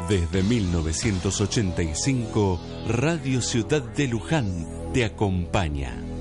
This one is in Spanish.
Desde 1985, Radio Ciudad de Luján te acompaña.